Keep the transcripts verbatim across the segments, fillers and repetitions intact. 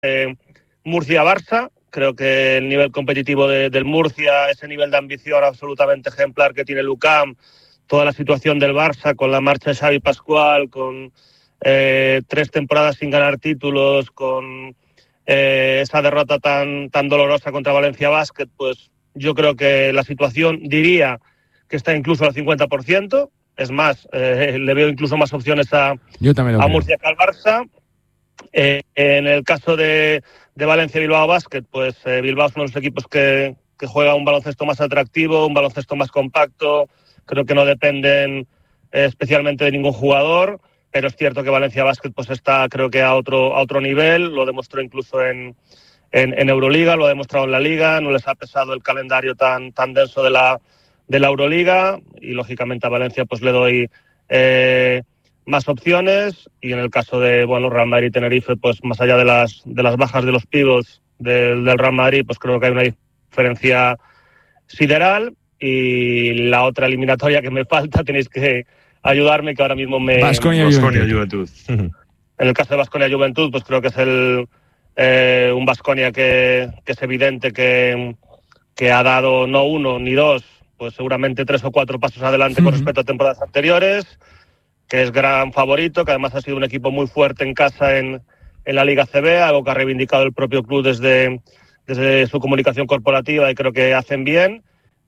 eh, Murcia-Barça. Creo que el nivel competitivo de, del Murcia, ese nivel de ambición absolutamente ejemplar que tiene Lucam, toda la situación del Barça con la marcha de Xavi Pascual, con eh, tres temporadas sin ganar títulos, con eh, esa derrota tan, tan dolorosa contra Valencia Basket, pues yo creo que la situación, diría que está incluso al cincuenta por ciento. Es más, eh, le veo incluso más opciones a, a Murcia que al Barça. Eh, en el caso de, de Valencia-Bilbao Basket, pues eh, Bilbao es uno de los equipos que, que juega un baloncesto más atractivo, un baloncesto más compacto. Creo que no dependen eh, especialmente de ningún jugador, pero es cierto que Valencia Basket pues está, creo que a otro a otro nivel. Lo demostró incluso en, en, en Euroliga, lo ha demostrado en la Liga. No les ha pesado el calendario tan tan denso de la de la Euroliga, y lógicamente a Valencia pues le doy eh, más opciones. Y en el caso de bueno Real Madrid Tenerife, pues más allá de las de las bajas de los pivots del, del Real Madrid, pues creo que hay una diferencia sideral. Y la otra eliminatoria que me falta, tenéis que ayudarme, que ahora mismo me... Baskonia Juventud. En el caso de Baskonia Juventud, pues creo que es el eh, un Baskonia que, que es evidente que, que ha dado no uno ni dos, pues seguramente tres o cuatro pasos adelante con respecto a temporadas anteriores, que es gran favorito, que además ha sido un equipo muy fuerte en casa en, en la Liga C B, algo que ha reivindicado el propio club desde, desde su comunicación corporativa, y creo que hacen bien.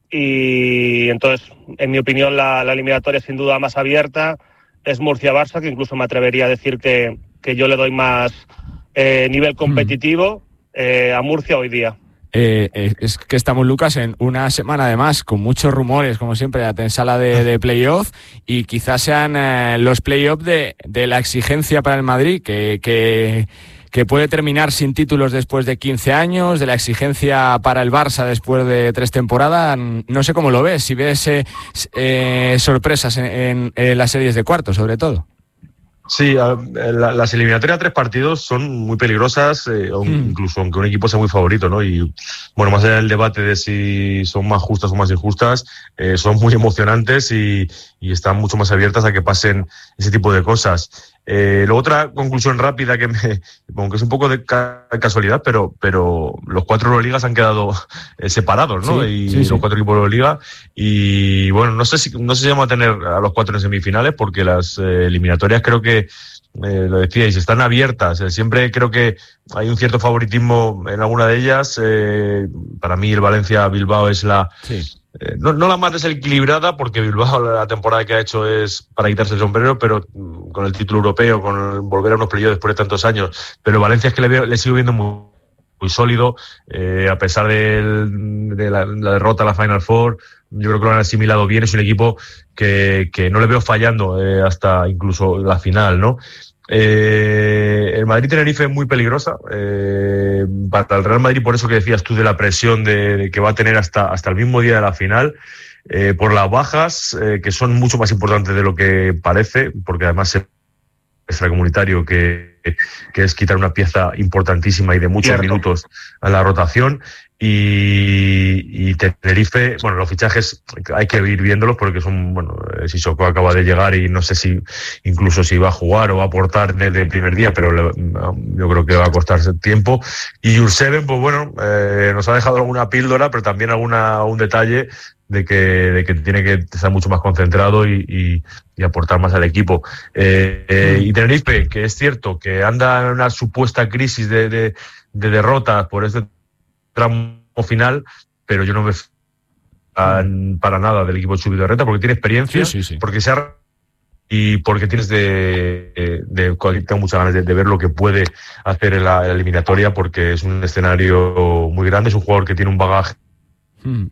Y entonces, en mi opinión, la, la eliminatoria sin duda más abierta es Murcia-Barça, que incluso me atrevería a decir que, que yo le doy más eh, nivel competitivo eh, a Murcia hoy día. Eh, es que estamos, Lucas, en una semana además con muchos rumores, como siempre, de la antesala de, de playoff, y quizás sean eh, los playoff de, de la exigencia para el Madrid, que... que que puede terminar sin títulos después de quince años, de la exigencia para el Barça después de tres temporadas. No sé cómo lo ves, si ves eh, eh, sorpresas en, en, en las series de cuartos, sobre todo. Sí, la, las eliminatorias a tres partidos son muy peligrosas, eh, mm. incluso aunque un equipo sea muy favorito, ¿no? Y bueno, más allá del debate de si son más justas o más injustas, eh, son muy emocionantes y, y están mucho más abiertas a que pasen ese tipo de cosas. Eh, luego otra conclusión rápida que me, aunque es un poco de ca- casualidad, pero, pero los cuatro Euroligas han quedado eh, separados, ¿no? Sí, y sí, los sí. cuatro equipos de Euroliga. Y bueno, no sé si, no sé si vamos a tener a los cuatro en semifinales, porque las eh, eliminatorias creo que, eh, lo decíais, están abiertas. Eh, siempre creo que hay un cierto favoritismo en alguna de ellas. Eh, para mí el Valencia-Bilbao es la... Sí. Eh, no, no la más desequilibrada, porque Bilbao la temporada que ha hecho es para quitarse el sombrero, pero mm, con el título europeo, con el volver a unos playoffs después de tantos años. Pero Valencia es que le, veo, le sigo viendo muy, muy sólido, eh, a pesar de, de la, la derrota a la Final Four. Yo creo que lo han asimilado bien. Es un equipo que, que no le veo fallando eh, hasta incluso la final, ¿no? Eh, el Madrid-Tenerife es muy peligrosa eh, para el Real Madrid, por eso que decías tú de la presión de, de que va a tener hasta, hasta el mismo día de la final, eh, por las bajas, eh, que son mucho más importantes de lo que parece, porque además es extracomunitario, que, que es quitar una pieza importantísima y de muchos Cierto. minutos a la rotación. Y, y Tenerife, bueno, los fichajes hay que ir viéndolos, porque son, bueno, Sissoko acaba de llegar y no sé si incluso si va a jugar o va a aportar desde el primer día, pero le, yo creo que va a costar tiempo. Y Jurseven, pues bueno, eh, nos ha dejado alguna píldora, pero también alguna un detalle de que, de que tiene que estar mucho más concentrado y, y, y aportar más al equipo. Eh, eh, y Tenerife, que es cierto que anda en una supuesta crisis de, de, de derrotas por este tramo final, pero yo no me fan para nada del equipo de Zubizarreta, porque tiene experiencia, Sí, sí, sí. porque se ha y porque tienes de, de, de tengo muchas ganas de, de ver lo que puede hacer en la, en la eliminatoria, porque es un escenario muy grande, es un jugador que tiene un bagaje. Mm.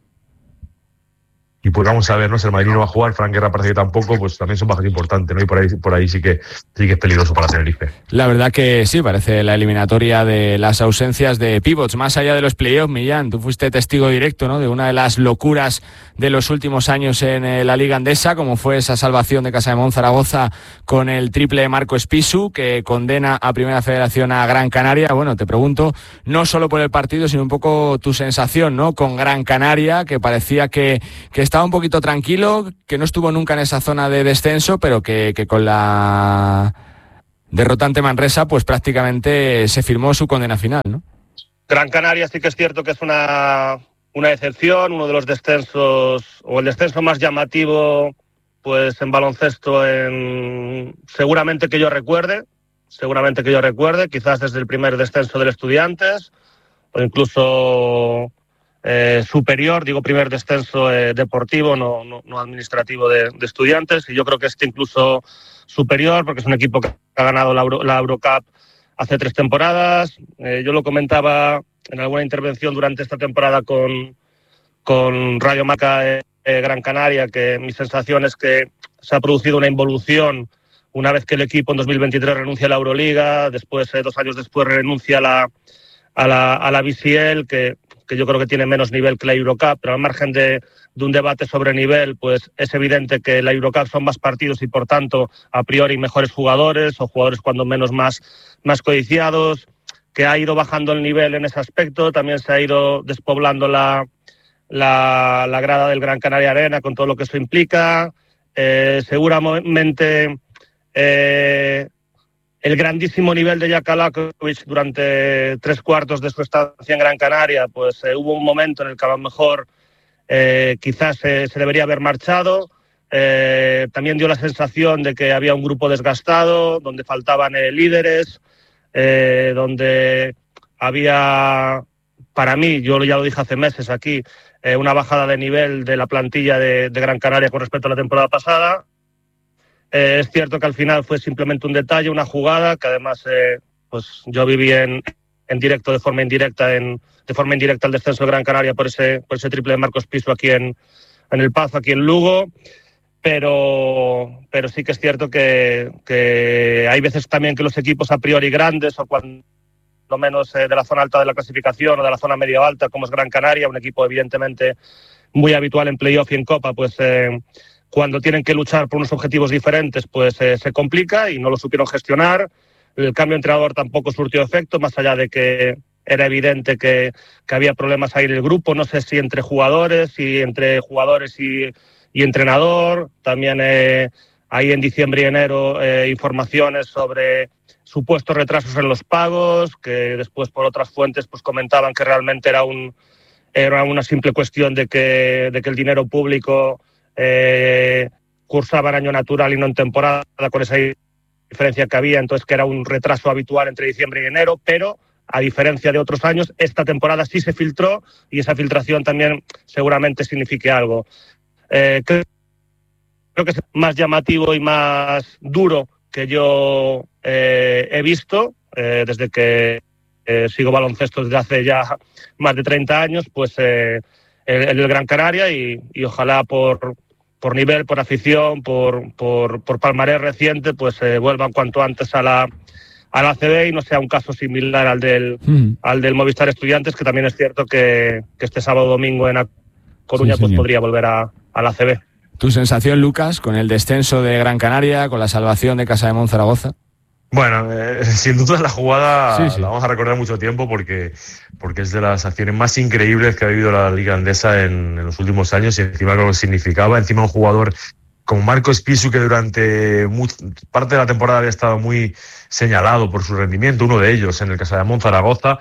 Y pues vamos a ver, ¿no? Si el Madrid no va a jugar, Fran Guerra parece que tampoco, pues también son bajas importantes, ¿no? Y por ahí, por ahí sí que sí que es peligroso para Tenerife. La verdad que sí, parece la eliminatoria de las ausencias de pivots. Más allá de los playoffs, Millán, tú fuiste testigo directo, ¿no?, de una de las locuras de los últimos años en eh, la Liga Andesa, como fue esa salvación de Casa de Monzaragoza con el triple de Marco Espisu, que condena a Primera Federación a Gran Canaria. Bueno, te pregunto, no solo por el partido, sino un poco tu sensación, ¿no?, con Gran Canaria, que parecía que, que estaba un poquito tranquilo, que no estuvo nunca en esa zona de descenso, pero que, que con la derrotante Manresa, pues prácticamente se firmó su condena final, ¿no? Gran Canaria sí que es cierto que es una, una excepción, uno de los descensos, o el descenso más llamativo pues en baloncesto en, seguramente que yo recuerde, seguramente que yo recuerde, quizás desde el primer descenso del Estudiantes, o incluso eh, superior, digo primer descenso eh, deportivo, no, no, no administrativo de, de Estudiantes, y yo creo que este incluso superior, porque es un equipo que ha ganado la, Euro, la Eurocup hace tres temporadas. Eh, yo lo comentaba en alguna intervención durante esta temporada con, con Radio Marca eh, eh, Gran Canaria, que mi sensación es que se ha producido una involución una vez que el equipo en dos mil veintitrés renuncia a la Euroliga, después, eh, dos años después, renuncia a la, a la, a la B C L, que, que yo creo que tiene menos nivel que la Eurocup, pero al margen de, de un debate sobre nivel, pues es evidente que la Eurocup son más partidos y, por tanto, a priori mejores jugadores, o jugadores cuando menos más, más codiciados, que ha ido bajando el nivel en ese aspecto. También se ha ido despoblando la, la, la grada del Gran Canaria Arena con todo lo que eso implica. Eh, seguramente eh, el grandísimo nivel de Jaka Lakovic durante tres cuartos de su estancia en Gran Canaria, pues eh, hubo un momento en el que a lo mejor eh, quizás eh, se debería haber marchado. Eh, también dio la sensación de que había un grupo desgastado, donde faltaban eh, líderes, eh, donde había, para mí, yo ya lo dije hace meses aquí, eh, una bajada de nivel de la plantilla de, de Gran Canaria con respecto a la temporada pasada. Eh, es cierto que al final fue simplemente un detalle, una jugada, que además eh, pues yo viví en, en directo, de forma indirecta, en, de forma indirecta el descenso de Gran Canaria por ese, por ese triple de Marcos Piso aquí en, en El Pazo, aquí en Lugo. Pero, pero sí que es cierto que, que hay veces también que los equipos a priori grandes, o cuando menos eh, de la zona alta de la clasificación o de la zona medio alta, como es Gran Canaria, un equipo evidentemente muy habitual en playoff y en Copa, pues eh, cuando tienen que luchar por unos objetivos diferentes, pues eh, se complica y no lo supieron gestionar. El cambio de entrenador tampoco surtió efecto, más allá de que era evidente que, que había problemas ahí en el grupo, no sé si entre jugadores, si entre jugadores y, y entrenador. También eh, hay en diciembre y enero eh, informaciones sobre supuestos retrasos en los pagos, que después por otras fuentes pues comentaban que realmente era un era una simple cuestión de que, de que el dinero público eh, cursaba en año natural y no en temporada, con esa diferencia que había, entonces que era un retraso habitual entre diciembre y enero, pero a diferencia de otros años, esta temporada sí se filtró, y esa filtración también seguramente signifique algo. Eh, creo, creo que es más llamativo y más duro que yo eh, he visto eh, desde que eh, sigo baloncesto desde hace ya más de treinta años, pues eh, el, el Gran Canaria, y, y ojalá por, por nivel, por afición, por, por, por palmarés reciente, pues eh, vuelvan cuanto antes a la a la A C B y no sea un caso similar al del mm. al del Movistar Estudiantes, que también es cierto que, que este sábado domingo en A Coruña sí, pues podría volver a, a la A C B. ¿Tu sensación, Lucas, con el descenso de Gran Canaria, con la salvación de Casademont Zaragoza? Bueno, eh, sin duda la jugada sí, sí. la vamos a recordar mucho tiempo porque, porque es de las acciones más increíbles que ha vivido la Liga Endesa en, en los últimos años, y encima lo que significaba, encima un jugador como Marcos Pisu, que durante much, parte de la temporada había estado muy señalado por su rendimiento, uno de ellos en el Casademont Zaragoza.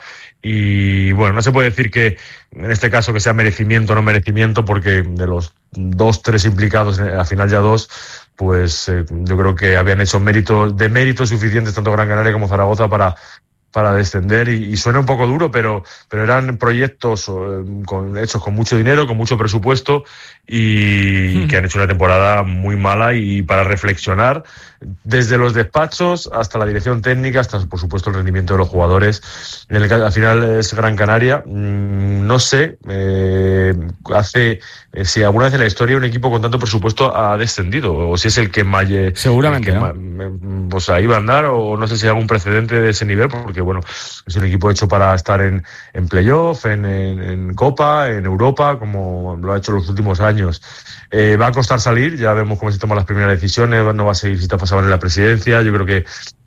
Y bueno, no se puede decir que en este caso que sea merecimiento o no merecimiento, porque de los dos, tres implicados, al final ya dos, pues eh, yo creo que habían hecho méritos, de méritos suficientes tanto Gran Canaria como Zaragoza para para descender, y, y suena un poco duro, pero pero eran proyectos eh, con, hechos con mucho dinero, con mucho presupuesto, y, y que han hecho una temporada muy mala, y para reflexionar desde los despachos hasta la dirección técnica, hasta por supuesto el rendimiento de los jugadores. En el caso, al final es Gran Canaria, mmm, no sé, eh, hace eh, si alguna vez en la historia un equipo con tanto presupuesto ha descendido, o si es el que más seguramente, el que ¿no? más, pues ahí va a andar, o no sé si hay algún precedente de ese nivel, porque bueno, es un equipo hecho para estar en, en playoff, en, en, en Copa, en Europa, como lo ha hecho los últimos años. Eh, va a costar salir, ya vemos cómo se toman las primeras decisiones, no va a seguir si está pasando en la presidencia. Yo creo que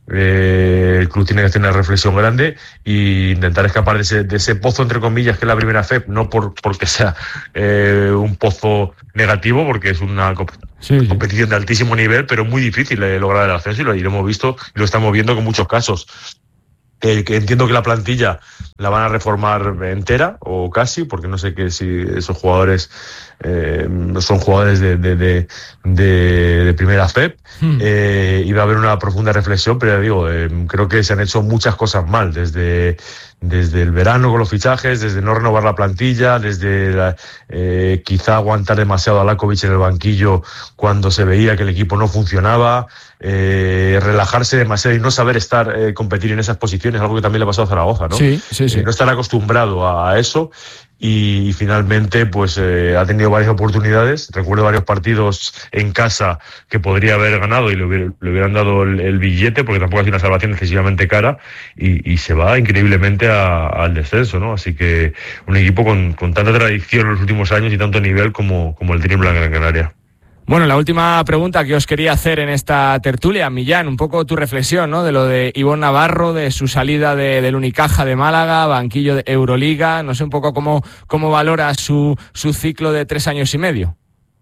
Eh, el club tiene que hacer una reflexión grande e intentar escapar de ese, de ese pozo, entre comillas, que es la primera F E P, no por porque sea eh, un pozo negativo, porque es una comp- sí, sí. competición de altísimo nivel, pero muy difícil eh, lograr el ascenso, y lo, y lo hemos visto y lo estamos viendo con muchos casos. Eh, que entiendo que la plantilla la van a reformar entera o casi, porque no sé que si esos jugadores eh, son jugadores de, de, de, de, de primera F E P, hmm. eh, y va a haber una profunda reflexión, pero ya digo, eh, creo que se han hecho muchas cosas mal desde, desde el verano con los fichajes, desde no renovar la plantilla, desde la, eh, quizá aguantar demasiado a Lakovic en el banquillo cuando se veía que el equipo no funcionaba, eh, relajarse demasiado y no saber estar eh, competir en esas posiciones, algo que también le ha pasado a Zaragoza, ¿no? Sí, sí, sí. Eh, no estar acostumbrado a, a eso. Y, y finalmente pues eh, ha tenido varias oportunidades. Recuerdo varios partidos en casa que podría haber ganado y le, hubiera, le hubieran dado el, el billete, porque tampoco ha sido una salvación excesivamente cara, y, y se va increíblemente a, al descenso, ¿no? Así que un equipo con, con tanta tradición en los últimos años y tanto nivel como, como el Dream Blanc Gran Canaria. Bueno, la última pregunta que os quería hacer en esta tertulia, Millán, un poco tu reflexión, ¿no? De lo de Ivonne Navarro, de su salida de, del Unicaja de Málaga, banquillo de Euroliga, no sé un poco cómo, cómo valora su, su ciclo de tres años y medio.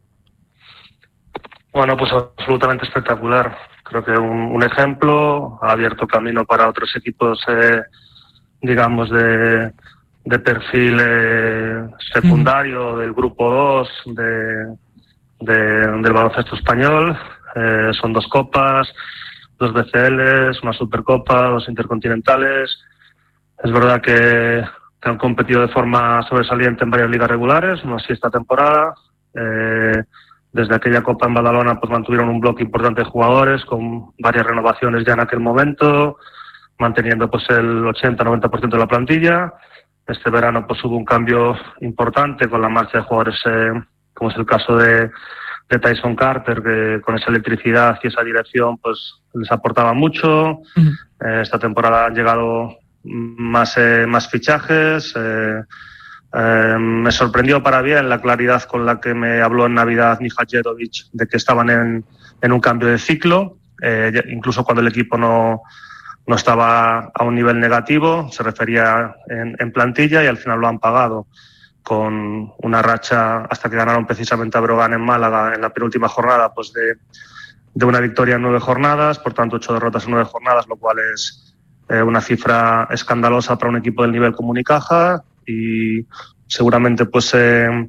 Bueno, pues absolutamente espectacular. Creo que un, un ejemplo, ha abierto camino para otros equipos, eh, digamos, de, de perfil eh, secundario, mm. del grupo dos, de... De, del baloncesto español. Eh, son dos copas, dos B C Ls, una Supercopa, dos intercontinentales. Es verdad que, que han competido de forma sobresaliente en varias ligas regulares, no así esta temporada. Eh, desde aquella Copa en Badalona pues mantuvieron un bloque importante de jugadores con varias renovaciones ya en aquel momento, manteniendo pues el ochenta a noventa por ciento de la plantilla. Este verano pues hubo un cambio importante con la marcha de jugadores, eh, como es el caso de, de Tyson Carter, que con esa electricidad y esa dirección pues les aportaba mucho. Uh-huh. Eh, esta temporada han llegado más, eh, más fichajes. Eh, eh, me sorprendió para bien la claridad con la que me habló en Navidad Mija Jedovic de que estaban en, en un cambio de ciclo, eh, incluso cuando el equipo no, no estaba a un nivel negativo, se refería en, en plantilla, y al final lo han pagado con una racha hasta que ganaron precisamente a Brogan en Málaga en la penúltima jornada, pues de, de una victoria en nueve jornadas, por tanto ocho derrotas en nueve jornadas, lo cual es eh, una cifra escandalosa para un equipo del nivel como Unicaja, y seguramente pues eh,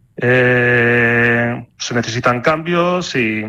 eh, se necesitan cambios, y,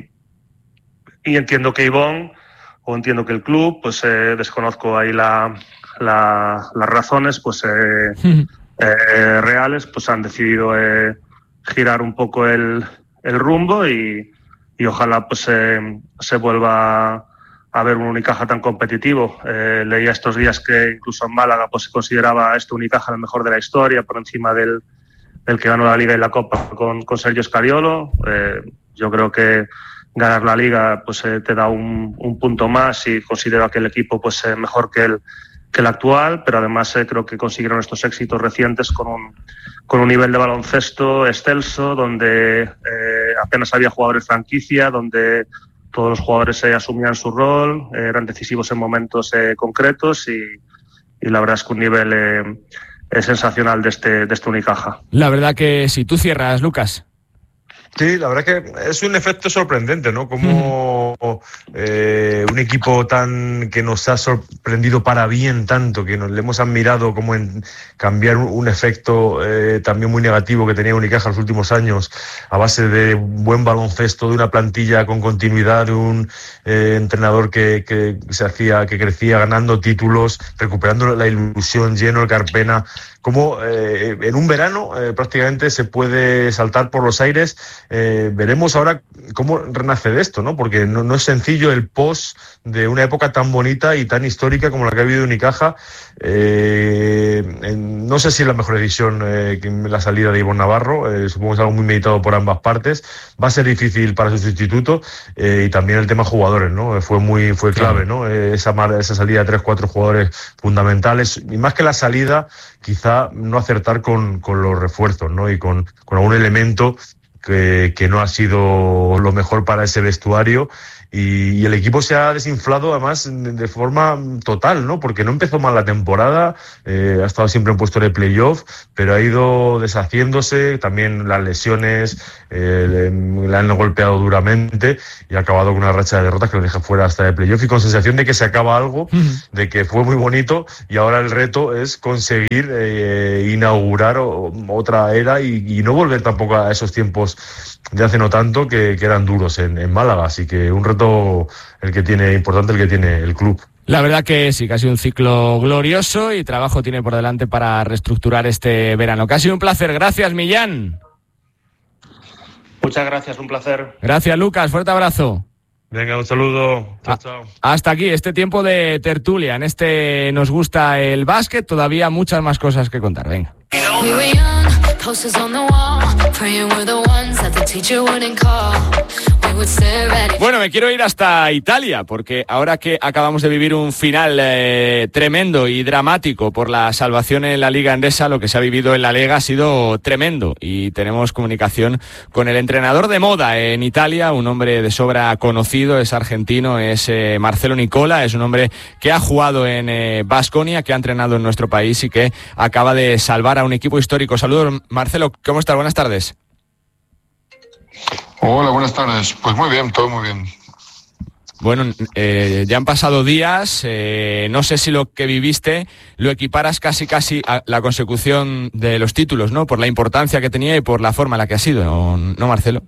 y entiendo que Ivonne, o entiendo que el club, pues eh, desconozco ahí la, la, las razones, pues eh, sí. Eh, reales, pues han decidido eh, girar un poco el, el rumbo, y, y ojalá pues eh, se vuelva a ver un Unicaja tan competitivo. Eh, leía estos días que incluso en Málaga pues se consideraba este Unicaja el mejor de la historia, por encima del, del que ganó la Liga y la Copa con, con Sergio Scariolo. Eh, yo creo que ganar la Liga pues eh, te da un, un punto más, y considero que el equipo pues eh, mejor que el que el actual, pero además eh, creo que consiguieron estos éxitos recientes con un, con un nivel de baloncesto excelso, donde eh, apenas había jugadores franquicia, donde todos los jugadores eh, asumían su rol, eh, eran decisivos en momentos eh, concretos, y, y la verdad es que un nivel eh, es sensacional de este, de este Unicaja. La verdad que si tú cierras, Lucas. Sí, la verdad que es un efecto sorprendente, ¿no? Como eh, un equipo tan que nos ha sorprendido para bien tanto, que nos le hemos admirado como en cambiar un, un efecto eh, también muy negativo que tenía Unicaja en los últimos años, a base de buen baloncesto, de una plantilla con continuidad, de un eh, entrenador que, que se hacía, que crecía ganando títulos, recuperando la ilusión, lleno el Carpena. Como eh, en un verano eh, prácticamente se puede saltar por los aires. Eh, veremos ahora cómo renace de esto, ¿no? Porque no, no es sencillo el post de una época tan bonita y tan histórica como la que ha vivido Unicaja. Eh, en, no sé si es la mejor decisión eh, que la salida de Ivonne Navarro, eh, supongo que es algo muy meditado por ambas partes. Va a ser difícil para su sustituto, eh, y también el tema jugadores, ¿no? Fue muy fue clave, ¿no? Eh, esa, esa salida de tres, cuatro jugadores fundamentales, y más que la salida, quizá no acertar con, con los refuerzos, ¿no? Y con, con algún elemento que, que no ha sido lo mejor para ese vestuario, y, y el equipo se ha desinflado además de, de forma total, ¿no? Porque no empezó mal la temporada, eh, ha estado siempre en puesto de playoff, pero ha ido deshaciéndose, también las lesiones eh, le, le han golpeado duramente y ha acabado con una racha de derrotas que lo deja fuera hasta el playoff y con sensación de que se acaba algo, de que fue muy bonito y ahora el reto es conseguir eh, inaugurar o, otra era y, y no volver tampoco a esos tiempos de hace no tanto que, que eran duros en, en Málaga, así que un reto el que tiene importante el que tiene el club. La verdad que sí, que ha sido un ciclo glorioso y trabajo tiene por delante para reestructurar este verano. Que ha sido un placer. Gracias, Millán. Muchas gracias, un placer. Gracias, Lucas. Fuerte abrazo. Venga, un saludo. Chao, chao. Hasta aquí este tiempo de tertulia. En este nos gusta el básquet. Todavía muchas más cosas que contar. Venga. Bueno, me quiero ir hasta Italia porque ahora que acabamos de vivir un final eh, tremendo y dramático por la salvación en la Liga Endesa, lo que se ha vivido en la Lega ha sido tremendo y tenemos comunicación con el entrenador de moda en Italia, un hombre de sobra conocido, es argentino, es eh, Marcelo Nicola, es un hombre que ha jugado en eh, Baskonia, que ha entrenado en nuestro país y que acaba de salvar a un equipo histórico. Saludos, Marcelo, ¿cómo estás? Buenas tardes. Hola, buenas tardes. Pues muy bien, todo muy bien. Bueno, eh, ya han pasado días, eh, no sé si lo que viviste lo equiparas casi casi a la consecución de los títulos, ¿no? Por la importancia que tenía y por la forma en la que ha sido, ¿no, ¿no Marcelo?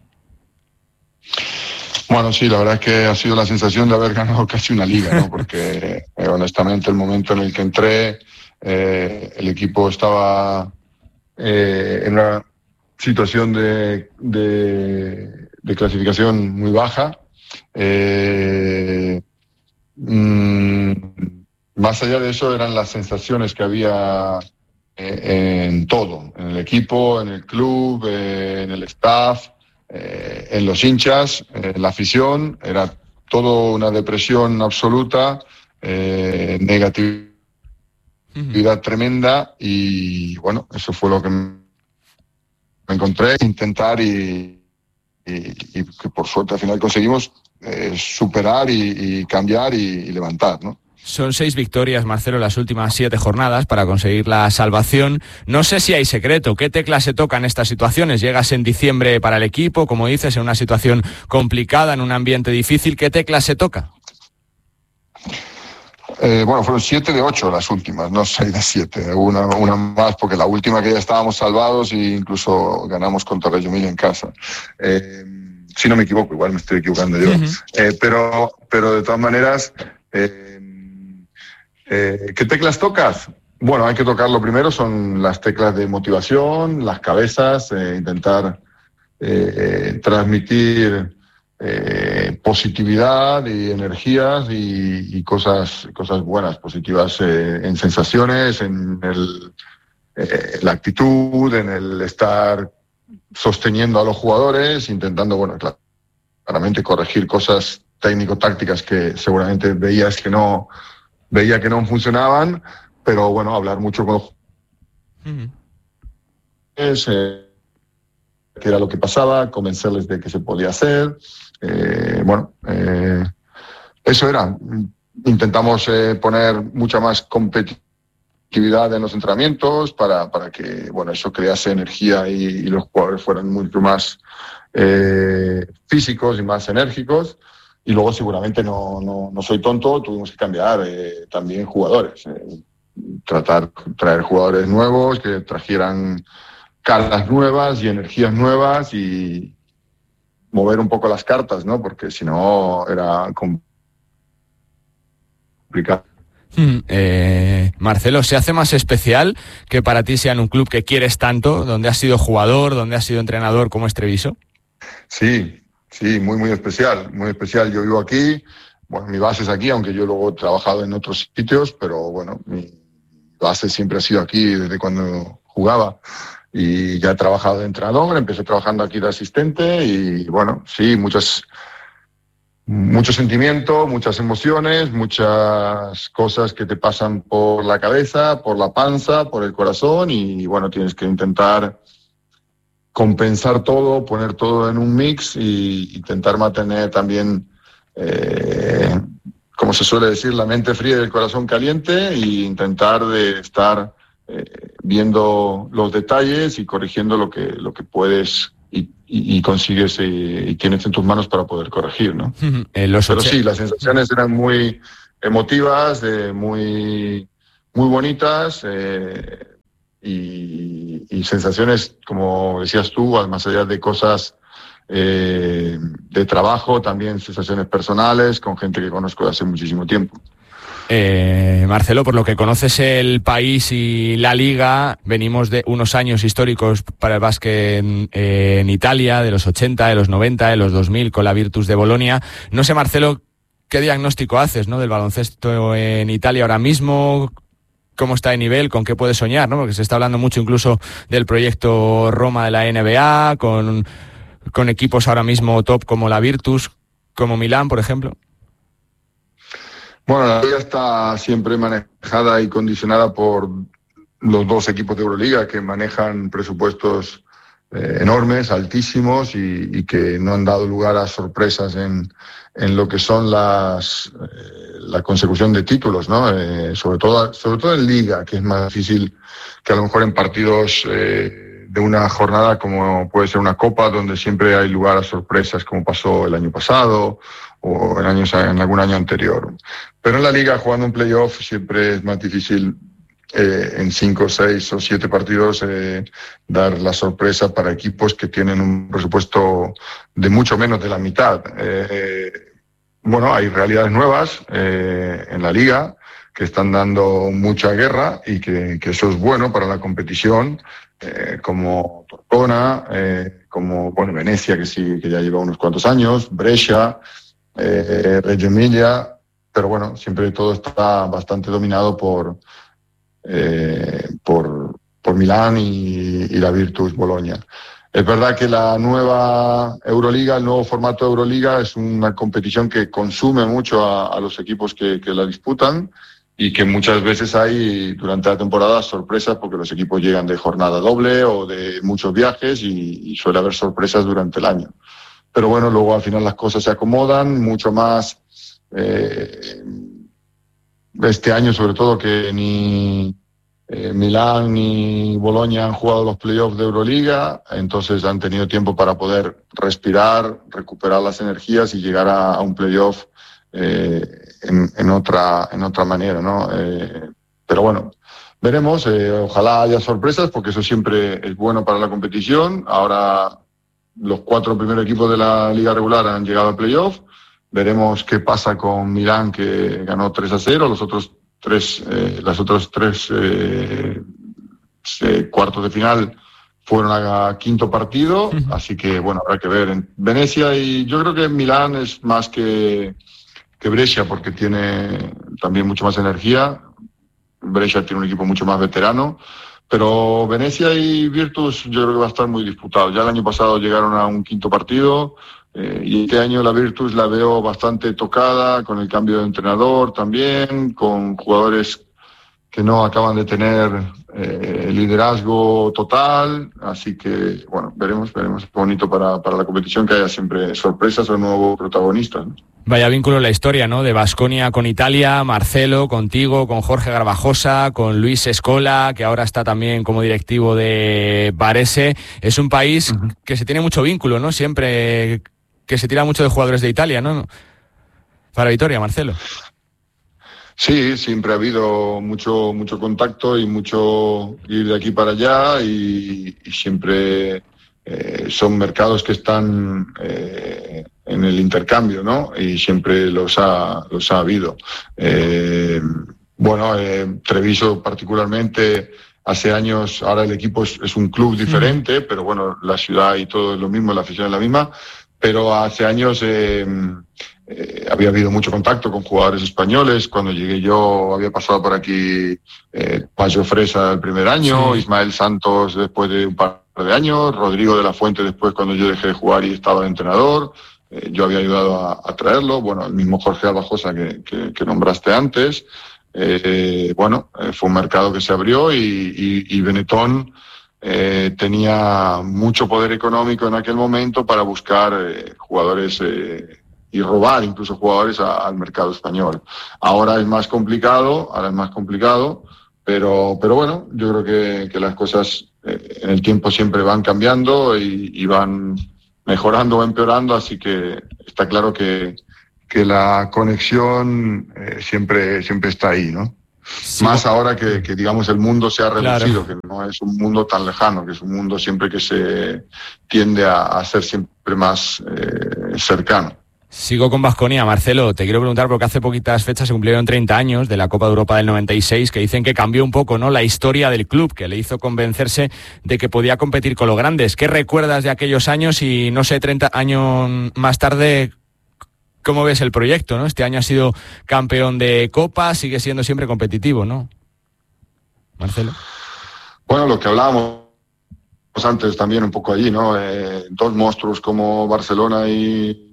Bueno, sí, la verdad es que ha sido la sensación de haber ganado casi una liga, ¿no? Porque eh, honestamente el momento en el que entré, eh, el equipo estaba eh, en una situación de, de, de clasificación muy baja. Eh, mmm, más allá de eso eran las sensaciones que había eh, en todo, en el equipo, en el club, eh, en el staff, eh, en los hinchas, eh, en la afición. Era todo una depresión absoluta, eh, negatividad uh-huh. tremenda y bueno, eso fue lo que me encontré, intentar y, y, y que por suerte al final conseguimos eh, superar y, y cambiar y, y levantar, ¿no? Son seis victorias, Marcelo, las últimas siete jornadas para conseguir la salvación. No sé si hay secreto. ¿Qué teclas se tocan en estas situaciones? Llegas en diciembre para el equipo, como dices, en una situación complicada, en un ambiente difícil. ¿Qué teclas se toca? Eh, bueno, fueron siete de ocho las últimas, no seis de siete. Una, una más porque la última que ya estábamos salvados e incluso ganamos contra Reggio Emilia en casa. Eh, si no me equivoco, igual me estoy equivocando yo. Uh-huh. Eh, pero, pero de todas maneras, eh, eh, ¿qué teclas tocas? Bueno, hay que tocar lo primero, son las teclas de motivación, las cabezas, eh, intentar eh, transmitir Eh, positividad y energías y, y cosas cosas buenas, positivas eh, en sensaciones, en el, eh, la actitud, en el estar sosteniendo a los jugadores, intentando, bueno, claramente corregir cosas técnico-tácticas que seguramente veías que no veía que no funcionaban, pero bueno, hablar mucho con los uh-huh. es, eh, qué era lo que pasaba, convencerles de que se podía hacer. Eh, bueno, eh, eso era. Intentamos eh, poner mucha más competitividad en los entrenamientos para, para que bueno, eso crease energía y, y los jugadores fueran mucho más eh, físicos y más enérgicos. Y luego seguramente no, no, no soy tonto, tuvimos que cambiar eh, también jugadores. Eh, tratar de traer jugadores nuevos que trajeran caras nuevas y energías nuevas y mover un poco las cartas, ¿no? Porque si no era complicado. Hmm, eh, Marcelo, ¿se hace más especial que para ti sea en un club que quieres tanto, donde has sido jugador, donde has sido entrenador como es Treviso? Sí, sí, muy, muy especial, muy especial. Yo vivo aquí, bueno, mi base es aquí, aunque yo luego he trabajado en otros sitios, pero bueno, mi base siempre ha sido aquí desde cuando jugaba. Y ya he trabajado de entrenador, empecé trabajando aquí de asistente y bueno, sí, muchas, mucho sentimiento, muchas emociones, muchas cosas que te pasan por la cabeza, por la panza, por el corazón y bueno, tienes que intentar compensar todo, poner todo en un mix y intentar mantener también eh, como se suele decir, la mente fría y el corazón caliente, e intentar de estar eh, viendo los detalles y corrigiendo lo que, lo que puedes y, y, y consigues y, y tienes en tus manos para poder corregir, ¿no? Eh, los Pero sí, las sensaciones eran muy emotivas, eh, muy, muy bonitas eh, y, y sensaciones, como decías tú, más allá de cosas eh, de trabajo, también sensaciones personales con gente que conozco de hace muchísimo tiempo. Eh, Marcelo, por lo que conoces el país y la Liga, venimos de unos años históricos para el básquet en, en Italia, de los ochenta, de los noventa, de los dos mil, con la Virtus de Bolonia. No sé, Marcelo, ¿qué diagnóstico haces, ¿no?, del baloncesto en Italia ahora mismo? ¿Cómo está de nivel? ¿Con qué puedes soñar, ¿no? Porque se está hablando mucho incluso del proyecto Roma de la N B A, con, con equipos ahora mismo top como la Virtus, como Milán, por ejemplo. Bueno, la liga está siempre manejada y condicionada por los dos equipos de Euroliga que manejan presupuestos eh, enormes, altísimos y, y que no han dado lugar a sorpresas en, en lo que son las eh, la consecución de títulos, ¿no? Eh, sobre todo, sobre todo en liga, que es más difícil que a lo mejor en partidos eh, de una jornada como puede ser una copa, donde siempre hay lugar a sorpresas, como pasó el año pasado o en, años, en algún año anterior. Pero en la liga, jugando un playoff, siempre es más difícil eh, en cinco, seis o siete partidos eh, dar la sorpresa para equipos que tienen un presupuesto de mucho menos de la mitad. Eh, bueno, hay realidades nuevas eh, en la liga que están dando mucha guerra y que, que eso es bueno para la competición, eh, como Tortona, eh, como bueno, Venecia, que sí, que ya lleva unos cuantos años, Brescia, eh, Reggio Emilia, pero bueno, siempre todo está bastante dominado por eh, por, por Milán y, y la Virtus Bologna. Es verdad que la nueva Euroliga, el nuevo formato de Euroliga es una competición que consume mucho a, a los equipos que, que la disputan y que muchas veces hay durante la temporada sorpresas porque los equipos llegan de jornada doble o de muchos viajes y, y suele haber sorpresas durante el año. Pero bueno, luego al final las cosas se acomodan mucho más eh, este año, sobre todo que ni eh, Milán ni Bolonia han jugado los playoffs de Euroliga, entonces han tenido tiempo para poder respirar, recuperar las energías y llegar a, a un playoff eh, en, en otra en otra manera, ¿no? Eh, pero bueno, veremos, eh, ojalá haya sorpresas porque eso siempre es bueno para la competición. Ahora los cuatro primeros equipos de la liga regular han llegado al playoff. Veremos qué pasa con Milán, que ganó tres a cero. Los otros tres, eh, las otros tres eh, eh, cuartos de final fueron a quinto partido. Uh-huh. Así que, bueno, habrá que ver en Venecia. Y yo creo que Milán es más que, que Brescia, porque tiene también mucho más energía. Brescia tiene un equipo mucho más veterano. Pero Venecia y Virtus yo creo que va a estar muy disputado. Ya el año pasado llegaron a un quinto partido eh, y este año la Virtus la veo bastante tocada con el cambio de entrenador también, con jugadores que no acaban de tener eh, liderazgo total. Así que, bueno, veremos, veremos. Es bonito para, para la competición que haya siempre sorpresas o nuevos protagonistas, ¿no? Vaya vínculo en la historia, ¿no? De Baskonia con Italia, Marcelo, contigo, con Jorge Garbajosa, con Luis Escola, que ahora está también como directivo de Varese. Es un país uh-huh. que se tiene mucho vínculo, ¿no? Siempre que se tira mucho de jugadores de Italia, ¿no? Para Vitoria, Marcelo. Sí, siempre ha habido mucho mucho contacto y mucho ir de aquí para allá y, y siempre eh, son mercados que están eh, en el intercambio, ¿no? Y siempre los ha los ha habido. Eh, bueno, eh, Treviso particularmente hace años, ahora el equipo es, es un club diferente, mm. pero bueno, la ciudad y todo es lo mismo, la afición es la misma, pero hace años eh, eh, había habido mucho contacto con jugadores españoles. Cuando llegué yo había pasado por aquí eh, Payo Fresa el primer año, sí. Ismael Santos después de un par de años, Rodrigo de la Fuente después cuando yo dejé de jugar y estaba de entrenador. Eh, yo había ayudado a, a traerlo, bueno, el mismo Jorge Garbajosa que, que, que nombraste antes. Eh, bueno, eh, fue un mercado que se abrió y, y, y Benetton eh, tenía mucho poder económico en aquel momento para buscar eh, jugadores eh, y robar incluso jugadores a, al mercado español. Ahora es más complicado, ahora es más complicado, pero, pero bueno, yo creo que, que las cosas eh, en el tiempo siempre van cambiando y, y van mejorando o empeorando, así que está claro que, que la conexión eh, siempre, siempre está ahí, ¿no? Sí. Más ahora que, que, digamos, el mundo se ha reducido, claro. Que no es un mundo tan lejano, que es un mundo siempre que se tiende a, a ser siempre más eh, cercano. Sigo con Baskonia, Marcelo, te quiero preguntar porque hace poquitas fechas se cumplieron treinta años de la Copa de Europa del noventa y seis, que dicen que cambió un poco, ¿no?, la historia del club, que le hizo convencerse de que podía competir con los grandes. ¿Qué recuerdas de aquellos años y, no sé, treinta años más tarde, cómo ves el proyecto, ¿no? Este año ha sido campeón de Copa, sigue siendo siempre competitivo, ¿no? Marcelo. Bueno, lo que hablábamos antes también un poco allí, ¿no? Eh, dos monstruos como Barcelona y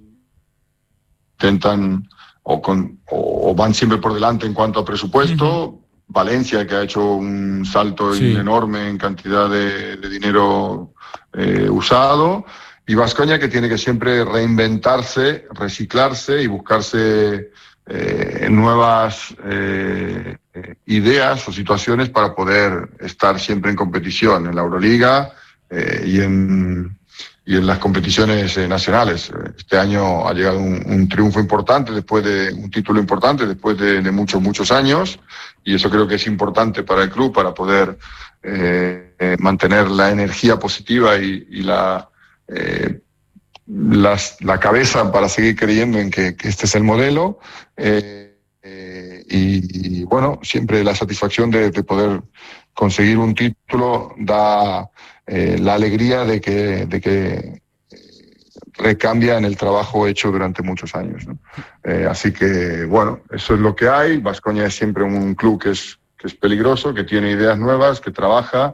intentan o, con, o van siempre por delante en cuanto a presupuesto. Uh-huh. Valencia, que ha hecho un salto sí. enorme en cantidad de, de dinero eh, usado, y Baskonia, que tiene que siempre reinventarse, reciclarse y buscarse eh, nuevas eh, ideas o situaciones para poder estar siempre en competición en la Euroliga eh, y en y en las competiciones eh, nacionales. Este año ha llegado un, un triunfo importante, después de un título importante, después de, de muchos, muchos años, y eso creo que es importante para el club, para poder eh, eh, mantener la energía positiva y, y la, eh, las, la cabeza para seguir creyendo en que, que este es el modelo. Eh, eh, y, y bueno, siempre la satisfacción de, de poder conseguir un título da Eh, la alegría de que, de que recambia en el trabajo hecho durante muchos años, ¿no? Eh, así que, bueno, eso es lo que hay. Baskonia es siempre un club que es, que es peligroso, que tiene ideas nuevas, que trabaja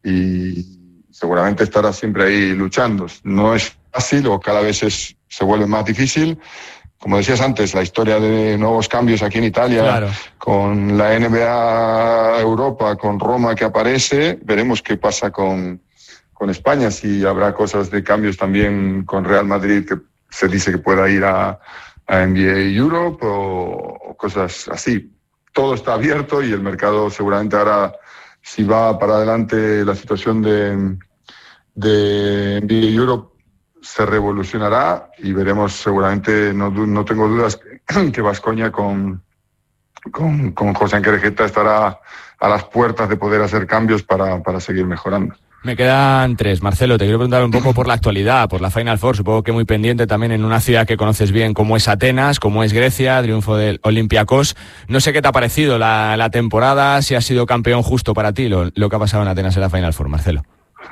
y seguramente estará siempre ahí luchando. No es fácil o cada vez es, se vuelve más difícil. Como decías antes, la historia de nuevos cambios aquí en Italia, claro. Con la N B A Europa, con Roma que aparece, veremos qué pasa con con España, si habrá cosas de cambios también con Real Madrid, que se dice que pueda ir a, a N B A Europe o, o cosas así. Todo está abierto y el mercado seguramente ahora, si va para adelante la situación de, de N B A Europe, se revolucionará y veremos seguramente, no, no tengo dudas, que Baskonia con, con, con José Anquerejeta estará a las puertas de poder hacer cambios para, para seguir mejorando. Me quedan tres. Marcelo, te quiero preguntar un poco por la actualidad, por la Final Four, supongo que muy pendiente también en una ciudad que conoces bien como es Atenas, como es Grecia, triunfo del Olympiacos. No sé qué te ha parecido la, la temporada, si ha sido campeón justo para ti lo, lo que ha pasado en Atenas en la Final Four, Marcelo.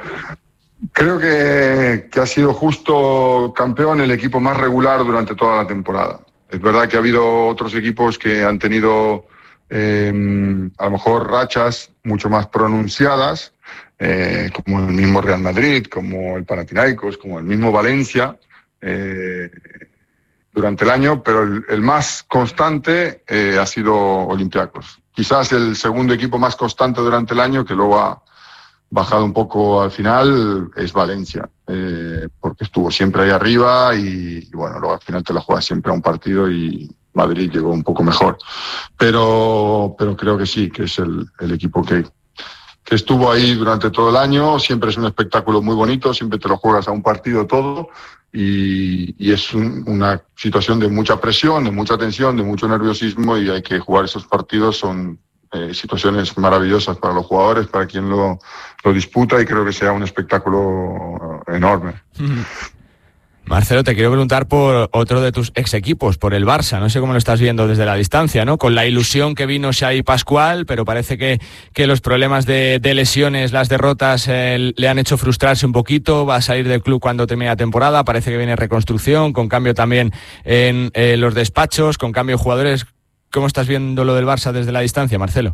Creo que, que ha sido justo campeón el equipo más regular durante toda la temporada. Es verdad que ha habido otros equipos que han tenido eh, a lo mejor rachas mucho más pronunciadas, Eh, como el mismo Real Madrid, como el Panathinaikos, como el mismo Valencia eh, durante el año, pero el, el más constante eh, ha sido Olympiacos. Quizás el segundo equipo más constante durante el año, que luego ha bajado un poco al final, es Valencia, eh, porque estuvo siempre ahí arriba y, y bueno, luego al final te la juegas siempre a un partido y Madrid llegó un poco mejor. Pero, pero creo que sí, que es el, el equipo que que estuvo ahí durante todo el año. Siempre es un espectáculo muy bonito, siempre te lo juegas a un partido todo y, y es un, una situación de mucha presión, de mucha tensión, de mucho nerviosismo y hay que jugar esos partidos. Son eh, situaciones maravillosas para los jugadores, para quien lo, lo disputa y creo que sea un espectáculo enorme. Mm. Marcelo, te quiero preguntar por otro de tus ex equipos, por el Barça. No sé cómo lo estás viendo desde la distancia, ¿no? Con la ilusión que vino Xavi Pascual, pero parece que, que los problemas de, de lesiones, las derrotas, eh, le han hecho frustrarse un poquito. Va a salir del club cuando termine la temporada. Parece que viene reconstrucción, con cambio también en eh, los despachos, con cambio de jugadores. ¿Cómo estás viendo lo del Barça desde la distancia, Marcelo?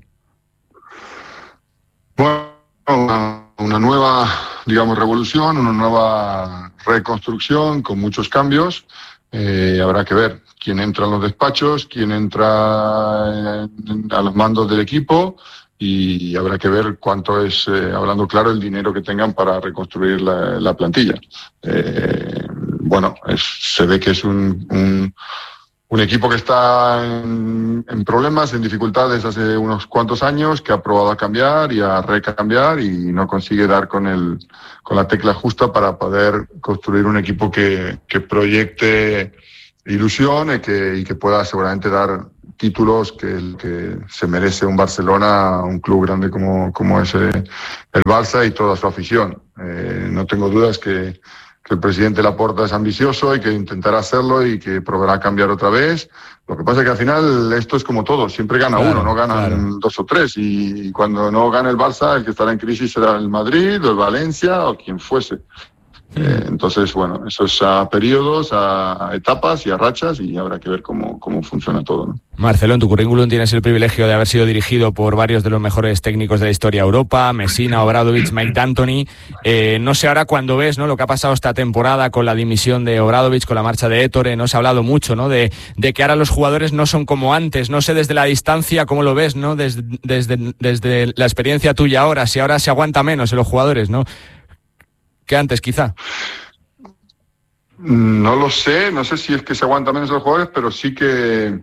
Bueno, una, una nueva, digamos, revolución, una nueva reconstrucción con muchos cambios. Eh, habrá que ver quién entra en los despachos, quién entra en, a los mandos del equipo y habrá que ver cuánto es, eh, hablando claro, el dinero que tengan para reconstruir la, la plantilla. Eh, bueno, es, se ve que es un, un, un equipo que está en, en problemas, en dificultades hace unos cuantos años, que ha probado a cambiar y a recambiar y no consigue dar con, el, con la tecla justa para poder construir un equipo que, que proyecte ilusión y que, y que pueda seguramente dar títulos que, que se merece un Barcelona, un club grande como, como es el Barça y toda su afición. Eh, no tengo dudas que, que el presidente Laporta es ambicioso y que intentará hacerlo y que probará cambiar otra vez. Lo que pasa es que al final esto es como todo, siempre gana claro, uno, no ganan claro. dos o tres. Y cuando no gana el Barça, el que estará en crisis será el Madrid o el Valencia o quien fuese. Eh, entonces, bueno, eso es a periodos, a etapas y a rachas y habrá que ver cómo, cómo funciona todo, ¿no? Marcelo, en tu currículum tienes el privilegio de haber sido dirigido por varios de los mejores técnicos de la historia de Europa, Messina, Obradovic, Mike D'Antoni. Eh, no sé ahora cuando ves, ¿no?, lo que ha pasado esta temporada con la dimisión de Obradovic, con la marcha de Ettore, no se ha hablado mucho, ¿no?, de, de que ahora los jugadores no son como antes. No sé desde la distancia cómo lo ves, ¿no?, desde, desde, desde la experiencia tuya ahora, si ahora se aguanta menos en los jugadores, ¿no?, que antes, quizá. No lo sé, no sé si es que se aguanta menos los jugadores, pero sí que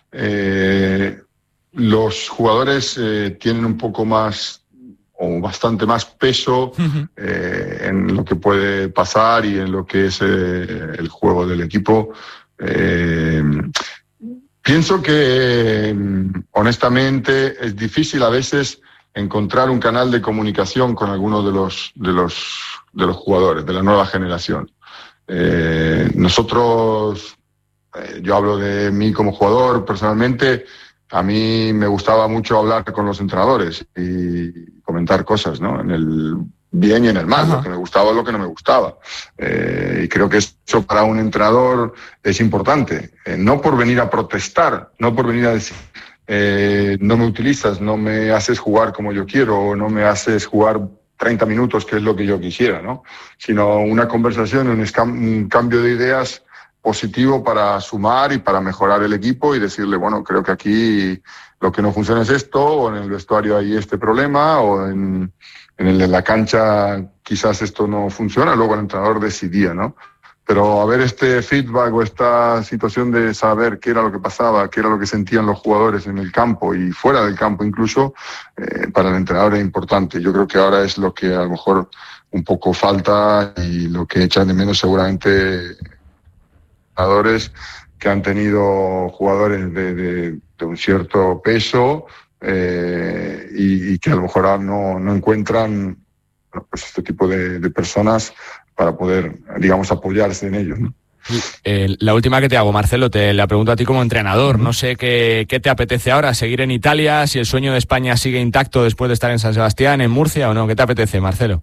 eh, los jugadores eh, tienen un poco más o bastante más peso uh-huh. eh, en lo que puede pasar y en lo que es eh, el juego del equipo. Eh, pienso que, honestamente, es difícil a veces encontrar un canal de comunicación con algunos de los de los de los jugadores de la nueva generación. Eh, nosotros, eh, yo hablo de mí como jugador personalmente, a mí me gustaba mucho hablar con los entrenadores y comentar cosas, ¿no?, en el bien y en el mal, Ajá. lo que me gustaba o lo que no me gustaba. Eh, y creo que eso para un entrenador es importante, eh, no por venir a protestar, no por venir a decir eh, no me utilizas, no me haces jugar como yo quiero, o no me haces jugar treinta minutos, que es lo que yo quisiera, ¿no?, sino una conversación, un, escam- un cambio de ideas positivo para sumar y para mejorar el equipo y decirle, bueno, creo que aquí lo que no funciona es esto, o en el vestuario hay este problema, o en, en el de la cancha quizás esto no funciona, luego el entrenador decidía, ¿no? Pero haber este feedback o esta situación de saber qué era lo que pasaba, qué era lo que sentían los jugadores en el campo y fuera del campo incluso, eh, para el entrenador es importante. Yo creo que ahora es lo que a lo mejor un poco falta y lo que echan de menos seguramente jugadores que han tenido jugadores de, de, de un cierto peso eh, y, y que a lo mejor ahora no, no encuentran, bueno, pues este tipo de, de personas para poder, digamos, apoyarse en ellos, ¿no? Eh, la última que te hago, Marcelo, te la pregunto a ti como entrenador. No sé qué, qué te apetece ahora, seguir en Italia, si el sueño de España sigue intacto después de estar en San Sebastián, en Murcia o no. ¿Qué te apetece, Marcelo?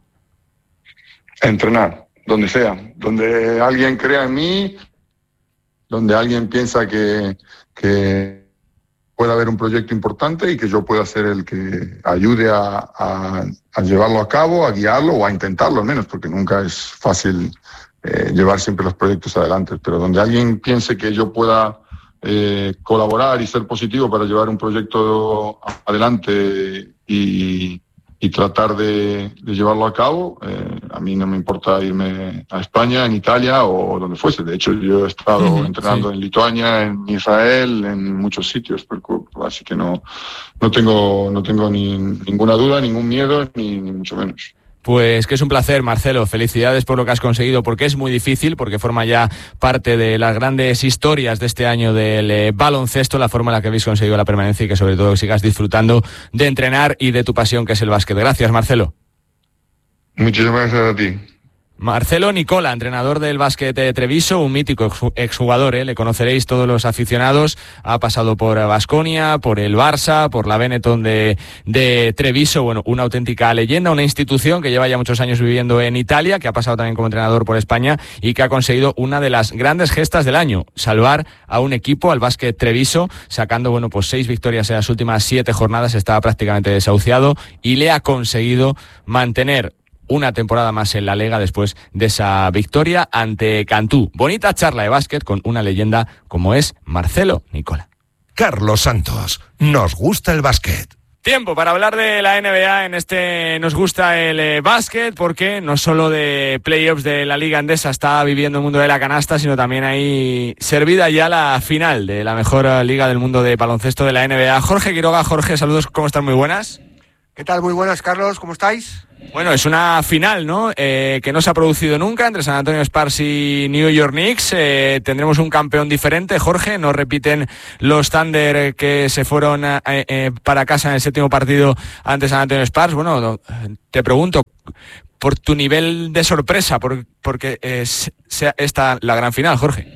Entrenar, donde sea, donde alguien crea en mí, donde alguien piensa que, que puede haber un proyecto importante y que yo pueda ser el que ayude a, a, a llevarlo a cabo, a guiarlo o a intentarlo al menos, porque nunca es fácil eh, llevar siempre los proyectos adelante, pero donde alguien piense que yo pueda eh, colaborar y ser positivo para llevar un proyecto adelante y, y tratar de, de llevarlo a cabo, eh, a mí no me importa irme a España, en Italia o donde fuese. De hecho, yo he estado uh-huh, entrenando sí. en Lituania, en Israel, en muchos sitios, así que no, no tengo, no tengo ni, ninguna duda, ningún miedo, ni, ni mucho menos. Pues que es un placer, Marcelo. Felicidades por lo que has conseguido, porque es muy difícil, porque forma ya parte de las grandes historias de este año del eh, baloncesto, la forma en la que habéis conseguido la permanencia y que sobre todo sigas disfrutando de entrenar y de tu pasión, que es el básquet. Gracias, Marcelo. Muchísimas gracias a ti. Marcelo Nicola, entrenador del básquet de Treviso, un mítico exjugador, ¿eh? Le conoceréis todos los aficionados, ha pasado por Baskonia, por el Barça, por la Benetton de, de Treviso, bueno, una auténtica leyenda, una institución que lleva ya muchos años viviendo en Italia, que ha pasado también como entrenador por España y que ha conseguido una de las grandes gestas del año, salvar a un equipo, al básquet Treviso, sacando, bueno, pues seis victorias en las últimas siete jornadas, estaba prácticamente desahuciado y le ha conseguido mantener una temporada más en la Lega después de esa victoria ante Cantú. Bonita charla de básquet con una leyenda como es Marcelo Nicola. Carlos Santos, nos gusta el básquet. Tiempo para hablar de la N B A. En este nos gusta el eh, básquet, porque no solo de playoffs de la Liga Endesa está viviendo el mundo de la canasta, sino también hay servida ya la final de la mejor liga del mundo de baloncesto de la N B A. Jorge Quiroga. Jorge, saludos, ¿cómo están? Muy buenas. ¿Qué tal? Muy buenas, Carlos, ¿cómo estáis? Bueno, es una final, ¿no? Eh, que no se ha producido nunca entre San Antonio Spurs y New York Knicks. Eh, tendremos un campeón diferente, Jorge. No repiten los Thunder que se fueron eh, eh, para casa en el séptimo partido ante San Antonio Spurs. Bueno, te pregunto por tu nivel de sorpresa, por, porque es, sea esta la gran final, Jorge.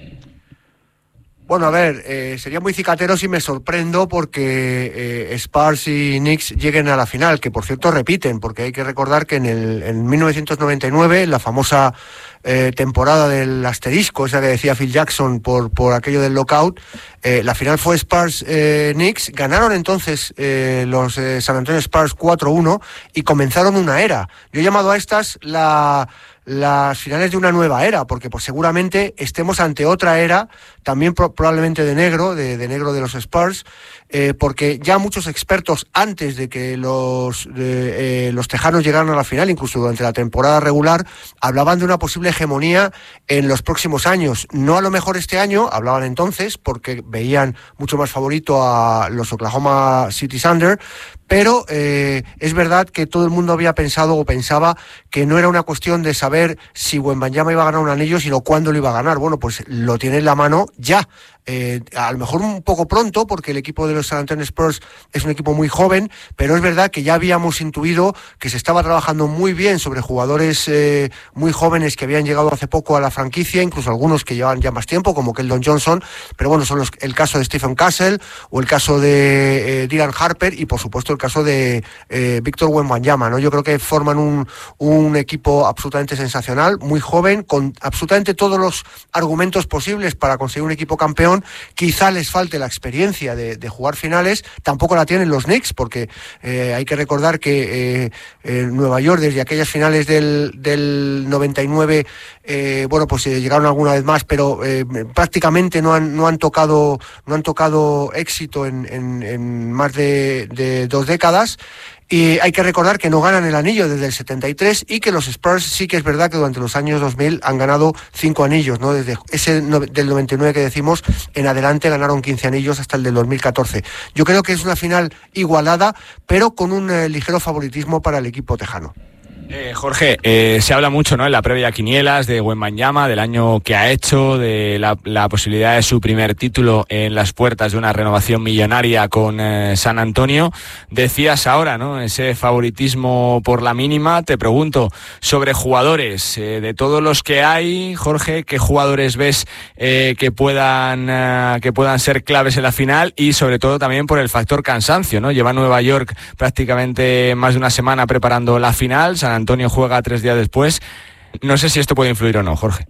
Bueno, a ver, eh, sería muy cicatero si me sorprendo porque eh, Spurs y Knicks lleguen a la final, que por cierto repiten, porque hay que recordar que en el en mil novecientos noventa y nueve, la famosa eh, temporada del asterisco, esa que decía Phil Jackson por, por aquello del lockout, eh, la final fue Spurs-Knicks, eh, ganaron entonces eh, los eh, San Antonio Spurs cuatro uno y comenzaron una era. Yo he llamado a estas la... las finales de una nueva era, porque pues seguramente estemos ante otra era, también pro- probablemente de negro, de, de negro de los Spurs, eh, porque ya muchos expertos antes de que los, de, eh, los tejanos llegaran a la final, incluso durante la temporada regular, hablaban de una posible hegemonía en los próximos años. No a lo mejor este año, hablaban entonces, porque veían mucho más favorito a los Oklahoma City Thunder, pero eh, es verdad que todo el mundo había pensado o pensaba que no era una cuestión de saber si Wembanyama iba a ganar un anillo, sino cuándo lo iba a ganar. Bueno, pues lo tiene en la mano ya. Eh, a lo mejor un poco pronto, porque el equipo de los San Antonio Spurs es un equipo muy joven, pero es verdad que ya habíamos intuido que se estaba trabajando muy bien sobre jugadores eh, muy jóvenes que habían llegado hace poco a la franquicia, incluso algunos que llevan ya más tiempo, como Keldon Johnson, pero bueno, son los, el caso de Stephen Castle o el caso de eh, Dylan Harper y por supuesto el caso de eh, Víctor Wembanyama, ¿no? Yo creo que forman un, un equipo absolutamente sensacional, muy joven, con absolutamente todos los argumentos posibles para conseguir un equipo campeón. Quizá les falte la experiencia de, de jugar finales, tampoco la tienen los Knicks, porque eh, hay que recordar que eh, eh, Nueva York, desde aquellas finales del, del noventa y nueve, eh, bueno, pues eh, llegaron alguna vez más, pero eh, prácticamente no han, no han tocado, no han tocado éxito en, en, en más de, de dos décadas. Y hay que recordar que no ganan el anillo desde el setenta y tres y que los Spurs sí que es verdad que durante los años dos mil han ganado cinco anillos, ¿no? Desde ese no, del noventa y nueve que decimos en adelante ganaron quince anillos hasta el del dos mil catorce. Yo creo que es una final igualada, pero con un eh, ligero favoritismo para el equipo tejano. Eh, Jorge, eh, se habla mucho, ¿no?, en la previa Quinielas de Wembanyama, del año que ha hecho, de la, la posibilidad de su primer título en las puertas de una renovación millonaria con eh, San Antonio. Decías ahora, ¿no?, ese favoritismo por la mínima. Te pregunto sobre jugadores, eh, de todos los que hay, Jorge, ¿qué jugadores ves eh, que puedan eh, que puedan ser claves en la final? Y sobre todo también por el factor cansancio, ¿no? Lleva Nueva York prácticamente más de una semana preparando la final. San Antonio juega tres días después. No sé si esto puede influir o no, Jorge.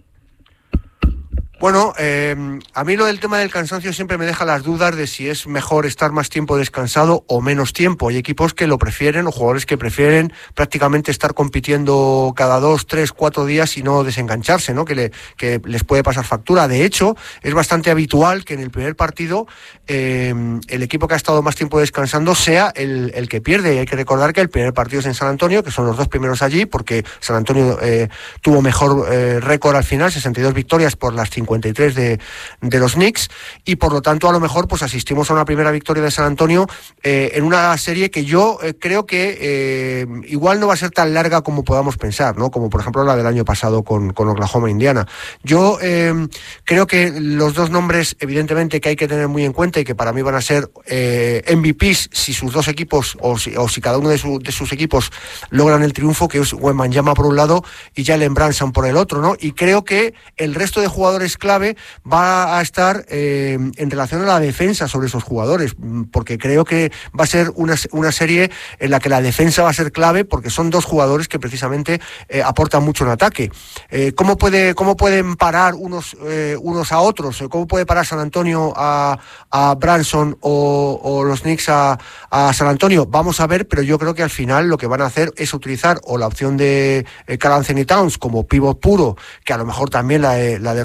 Bueno, eh, a mí lo del tema del cansancio siempre me deja las dudas de si es mejor estar más tiempo descansado o menos tiempo. Hay equipos que lo prefieren, o jugadores que prefieren prácticamente estar compitiendo cada dos, tres, cuatro días y no desengancharse, ¿no? Que, le, que les puede pasar factura. De hecho, es bastante habitual que en el primer partido eh, el equipo que ha estado más tiempo descansando sea el, el que pierde. Y hay que recordar que el primer partido es en San Antonio, que son los dos primeros allí, porque San Antonio eh, tuvo mejor eh, récord al final, sesenta y dos victorias por las cincuenta y tres de, de los Knicks, y por lo tanto a lo mejor pues asistimos a una primera victoria de San Antonio eh, en una serie que yo eh, creo que eh, igual no va a ser tan larga como podamos pensar, ¿no? Como por ejemplo la del año pasado con, con Oklahoma Indiana. Yo eh, creo que los dos nombres evidentemente que hay que tener muy en cuenta y que para mí van a ser eh, M V Ps si sus dos equipos o si, o si cada uno de, su, de sus equipos logran el triunfo, que es Wembanyama por un lado y Jalen Brunson por el otro, ¿no? Y creo que el resto de jugadores clave va a estar eh, en relación a la defensa sobre esos jugadores, porque creo que va a ser una, una serie en la que la defensa va a ser clave, porque son dos jugadores que precisamente eh, aportan mucho en ataque. Eh, ¿cómo puede, cómo pueden parar unos, eh, unos a otros? ¿Cómo puede parar San Antonio a, a Brunson o, o los Knicks a, a San Antonio? Vamos a ver, pero yo creo que al final lo que van a hacer es utilizar o la opción de eh, Karl Anthony Towns como pivot puro, que a lo mejor también la de, la de Robinson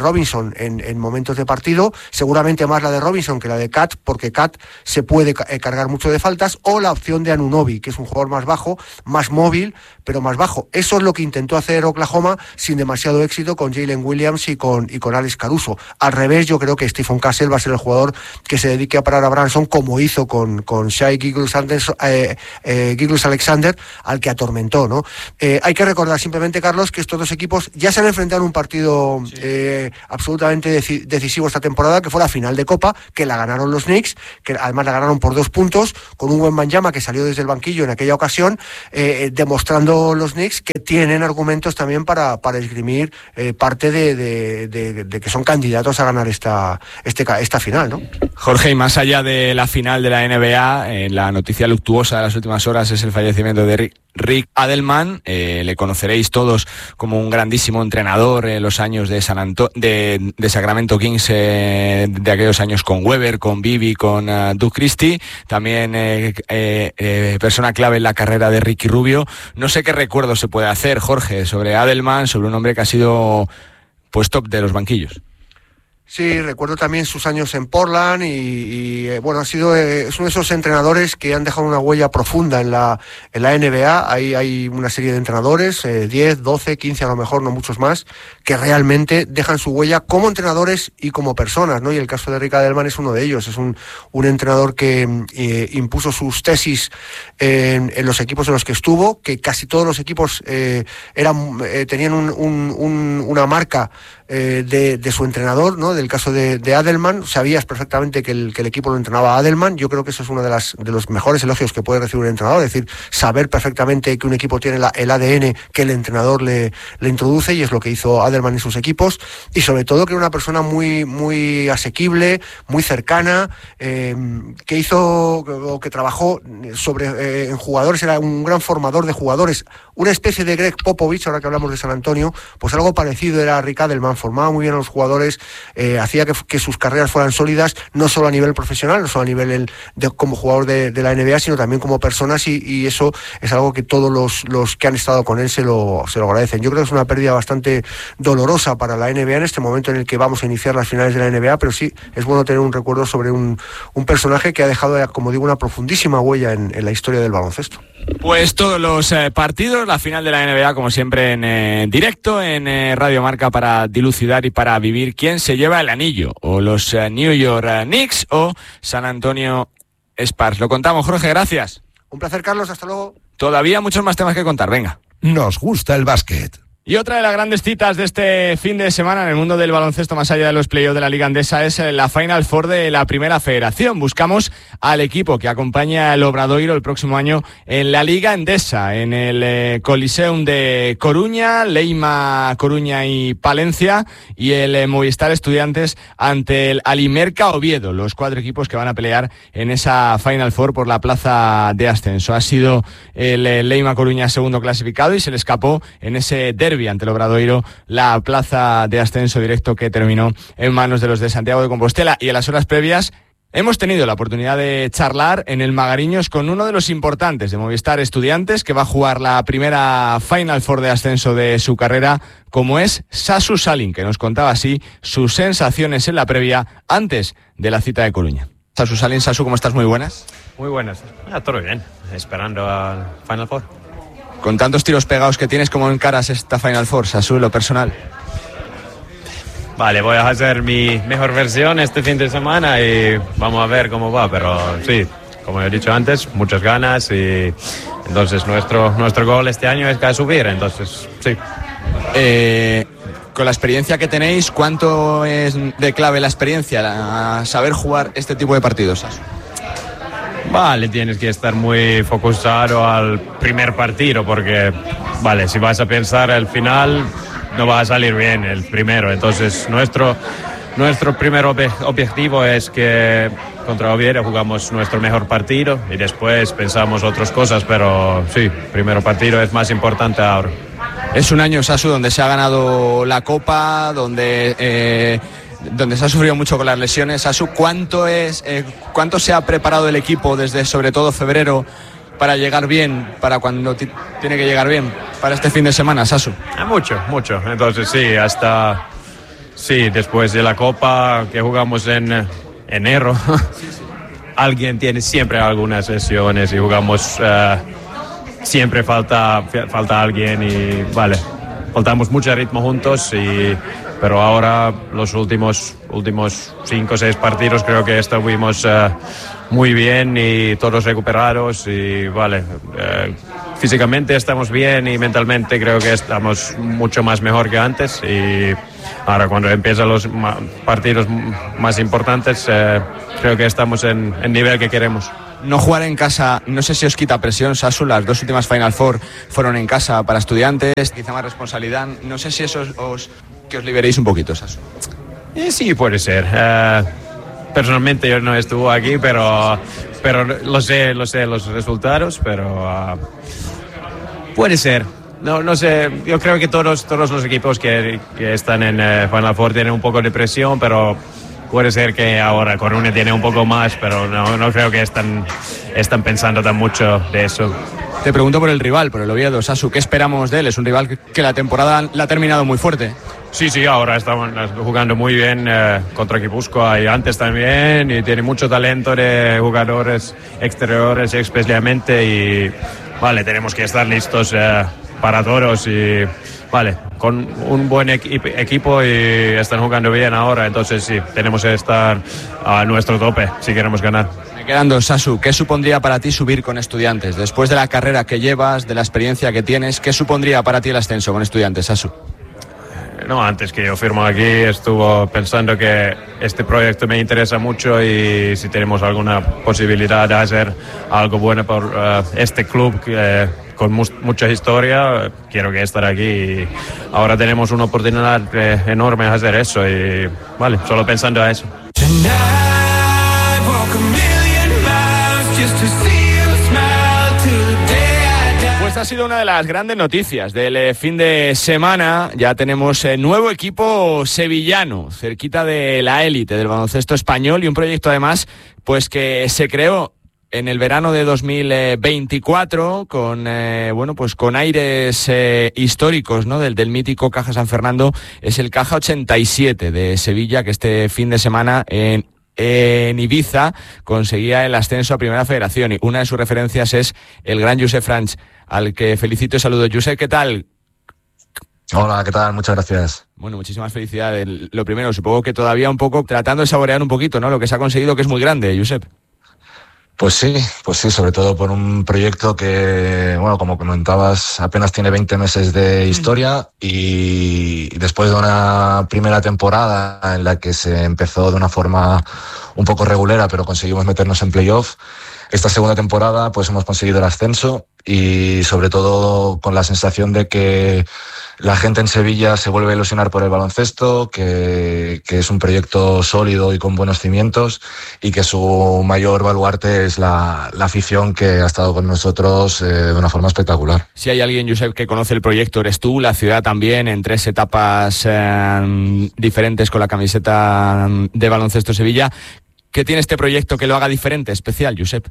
Robinson en, en momentos de partido, seguramente más la de Robinson que la de Cat, porque Cat se puede ca- cargar mucho de faltas, o la opción de Anunoby, que es un jugador más bajo, más móvil, pero más bajo. Eso es lo que intentó hacer Oklahoma sin demasiado éxito con Jalen Williams y con, y con Alex Caruso. Al revés, yo creo que Stephen Castle va a ser el jugador que se dedique a parar a Branson, como hizo con, con Shai Gilgeous-Alexander, eh, eh, Gilgeous-Alexander, al que atormentó, ¿no? Eh, hay que recordar simplemente, Carlos, que estos dos equipos ya se han enfrentado en un partido sí. eh, absolutamente deci- decisivo esta temporada, que fue la final de Copa, que la ganaron los Knicks, que además la ganaron por dos puntos, con un buen Wembanyama que salió desde el banquillo en aquella ocasión, eh, demostrando los Knicks que tienen argumentos también para, para esgrimir eh, parte de, de, de, de que son candidatos a ganar esta, este, esta final, ¿no? Jorge, y más allá de la final de la N B A, eh, la noticia luctuosa de las últimas horas es el fallecimiento de Rick, Rick Adelman. Eh, le conoceréis todos como un grandísimo entrenador en los años de San Anto- de, de Sacramento Kings, eh, de aquellos años con Weber, con Bibi, con uh, Doug Christie. También eh, eh, eh, persona clave en la carrera de Ricky Rubio. No sé qué recuerdo se puede hacer, Jorge, sobre Adelman, sobre un hombre que ha sido pues top de los banquillos. Sí, recuerdo también sus años en Portland y, y eh, bueno, ha sido eh, es uno de esos entrenadores que han dejado una huella profunda en la en la N B A. Hay, hay una serie de entrenadores, eh, diez, doce, quince a lo mejor, no muchos más, que realmente dejan su huella como entrenadores y como personas, ¿no? Y el caso de Rick Adelman es uno de ellos. Es un, un entrenador que eh, impuso sus tesis en, en los equipos en los que estuvo, que casi todos los equipos eh, eran eh, tenían un, un, un, una marca eh, de, de su entrenador, ¿no? Del caso de, de Adelman, sabías perfectamente que el, que el equipo lo entrenaba a Adelman. Yo creo que eso es uno de, las, de los mejores elogios que puede recibir un entrenador, es decir, saber perfectamente que un equipo tiene la, el A D N que el entrenador le, le introduce, y es lo que hizo Adelman en sus equipos, y sobre todo que era una persona muy, muy asequible, muy cercana, eh, que hizo o que trabajó sobre eh, en jugadores, era un gran formador de jugadores, una especie de Greg Popovich, ahora que hablamos de San Antonio, pues algo parecido era Rick Adelman, formaba muy bien a los jugadores, eh, hacía que, que sus carreras fueran sólidas, no solo a nivel profesional, no solo a nivel el, de, como jugador de, de la N B A, sino también como personas, y, y eso es algo que todos los, los que han estado con él se lo, se lo agradecen. Yo creo que es una pérdida bastante dolorosa para la N B A en este momento en el que vamos a iniciar las finales de la N B A, pero sí, es bueno tener un recuerdo sobre un, un personaje que ha dejado, como digo, una profundísima huella en, en la historia del baloncesto. Pues todos los eh, partidos, la final de la N B A, como siempre, en eh, directo, en eh, Radio Marca, para dilucidar y para vivir quién se lleva el anillo, o los eh, New York eh, Knicks o San Antonio Spurs. Lo contamos, Jorge, gracias. Un placer, Carlos, hasta luego. Todavía muchos más temas que contar, venga. Nos gusta el básquet. Y otra de las grandes citas de este fin de semana en el mundo del baloncesto, más allá de los playoffs de la Liga Andesa, es la Final Four de la Primera Federación. Buscamos al equipo que acompaña al Obradoiro el próximo año en la Liga Endesa, en el eh, Coliseum de Coruña, Leima, Coruña y Palencia, y el eh, Movistar Estudiantes ante el Alimerca Oviedo, los cuatro equipos que van a pelear en esa Final Four por la plaza de ascenso. Ha sido el eh, Leima Coruña segundo clasificado y se le escapó en ese derbi ante el Obradoiro la plaza de ascenso directo, que terminó en manos de los de Santiago de Compostela. Y en las horas previas hemos tenido la oportunidad de charlar en el Magariños con uno de los importantes de Movistar Estudiantes, que va a jugar la primera Final Four de ascenso de su carrera, como es Sasu Salin, que nos contaba así sus sensaciones en la previa antes de la cita de Coruña. Sasu Salin, Sasu, ¿cómo estás? Muy buenas. Muy buenas. Ah, todo bien, esperando al Final Four. Con tantos tiros pegados que tienes, ¿cómo encaras esta Final Four, Sasu, lo personal? Vale, voy a hacer mi mejor versión este fin de semana y vamos a ver cómo va, pero sí, como he dicho antes, muchas ganas, y entonces nuestro, nuestro gol este año es que subir, entonces sí. Eh, con la experiencia que tenéis, ¿cuánto es de clave la experiencia, a saber jugar este tipo de partidos, Sasu? Vale, tienes que estar muy focusado al primer partido, porque, vale, si vas a pensar al final, no va a salir bien el primero. Entonces, nuestro, nuestro primer ob- objetivo es que contra Oviedo jugamos nuestro mejor partido y después pensamos otras cosas, pero sí, primero partido es más importante ahora. Es un año, Sasu, donde se ha ganado la Copa, donde... Eh... donde se ha sufrido mucho con las lesiones. Sasu, ¿cuánto es, eh, cuánto se ha preparado el equipo desde sobre todo febrero para llegar bien, para cuando t- tiene que llegar bien, para este fin de semana, Sasu? Mucho, mucho. Entonces sí, hasta sí, después de la Copa que jugamos en enero, alguien tiene siempre algunas lesiones y jugamos, uh, siempre falta, falta alguien y vale, faltamos mucho ritmo juntos, y, pero ahora los últimos, últimos cinco o seis partidos creo que estuvimos uh, muy bien y todos recuperados y vale, uh, físicamente estamos bien y mentalmente creo que estamos mucho más mejor que antes, y ahora cuando empiezan los ma- partidos más importantes eh, creo que estamos en el nivel que queremos. No jugar en casa, no sé si os quita presión, Sasu, las dos últimas Final Four fueron en casa para Estudiantes, quizá más responsabilidad, no sé si eso os, os que os liberéis un poquito, Sasu. Eh, sí, puede ser. Uh, personalmente yo no estuve aquí, pero, pero lo sé, lo sé los resultados, pero uh, puede ser. No, no sé, yo creo que todos, todos los equipos que, que están en uh, Final Four tienen un poco de presión, pero puede ser que ahora Coruña tiene un poco más, pero no, no creo que están, están pensando tan mucho de eso. Te pregunto por el rival, por el Oviedo, Sasu, ¿qué esperamos de él? Es un rival que, que la temporada la ha terminado muy fuerte. Sí, sí, ahora estamos jugando muy bien eh, contra Guipúzcoa y antes también, y tiene mucho talento de jugadores exteriores especialmente, y vale, tenemos que estar listos eh, para todos, y vale, con un buen equi- equipo y están jugando bien ahora, entonces sí, tenemos que estar a nuestro tope si queremos ganar. Me quedan dos, Sasu, ¿qué supondría para ti subir con Estudiantes? Después de la carrera que llevas, de la experiencia que tienes, ¿qué supondría para ti el ascenso con Estudiantes, Sasu? No, antes que yo firmo aquí estuve pensando que este proyecto me interesa mucho, y si tenemos alguna posibilidad de hacer algo bueno por uh, este club que, uh, con mu- mucha historia, quiero que estar aquí, y ahora tenemos una oportunidad eh, enorme de hacer eso, y vale, solo pensando a eso. Pues ha sido una de las grandes noticias del eh, fin de semana. Ya tenemos eh, nuevo equipo sevillano, cerquita de la élite del baloncesto español, y un proyecto además pues que se creó en el verano de dos mil veinticuatro con eh, bueno pues con aires eh, históricos, ¿no? Del, del mítico Caja San Fernando. Es el Caja ochenta y siete de Sevilla, que este fin de semana en En Ibiza conseguía el ascenso a Primera Federación, y una de sus referencias es el gran Josep Franch, al que felicito y saludo. Josep, ¿qué tal? Hola, ¿qué tal? Muchas gracias. Bueno, muchísimas felicidades. Lo primero, supongo que todavía un poco tratando de saborear un poquito, ¿no? Lo que se ha conseguido, que es muy grande, Josep. Pues sí, pues sí, sobre todo por un proyecto que, bueno, como comentabas, apenas tiene veinte meses de historia, y después de una primera temporada en la que se empezó de una forma un poco regulera, pero conseguimos meternos en playoff, esta segunda temporada pues hemos conseguido el ascenso, y sobre todo con la sensación de que la gente en Sevilla se vuelve a ilusionar por el baloncesto, que, que es un proyecto sólido y con buenos cimientos, y que su mayor baluarte es la, la afición que ha estado con nosotros eh, de una forma espectacular. Si hay alguien, Josep, que conoce el proyecto, eres tú, la ciudad también, en tres etapas eh, diferentes con la camiseta de Baloncesto Sevilla. ¿Qué tiene este proyecto que lo haga diferente, especial, Josep?